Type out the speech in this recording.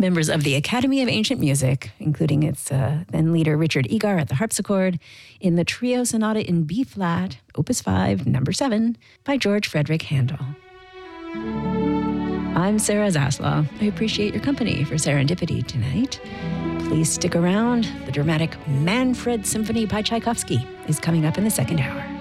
members of the Academy of Ancient Music, including its then leader Richard Egar at the harpsichord, in the Trio Sonata in B-flat, Opus 5, number 7, by George Frederick Handel. I'm Sarah Zaslow. I appreciate your company for Serendipity tonight. Please stick around. The dramatic Manfred Symphony by Tchaikovsky is coming up in the second hour.